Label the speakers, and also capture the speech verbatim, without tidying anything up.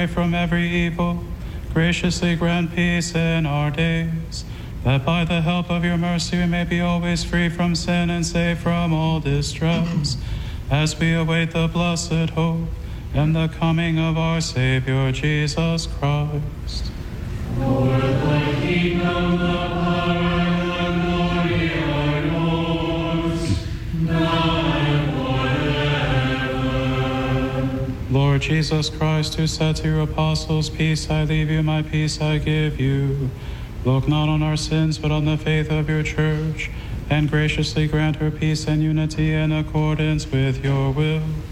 Speaker 1: from every evil, graciously grant peace in our days, that by the help of your mercy we may be always free from sin and safe from all distress, as we await the blessed hope and the coming of our Savior Jesus Christ.
Speaker 2: Lord, the kingdom, the power, and the glory are yours, now and forever.
Speaker 1: Lord Jesus Christ, who said to your apostles, "Peace I leave you, my peace I give you," look not on our sins, but on the faith of your church, and graciously grant her peace and unity in accordance with your will.